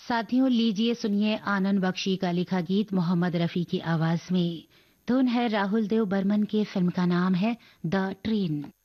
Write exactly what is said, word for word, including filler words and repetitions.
साथियों, लीजिए सुनिए आनंद बख्शी का लिखा गीत मोहम्मद रफी की आवाज में। धुन है राहुल देव बर्मन के, फिल्म का नाम है द ट्रेन।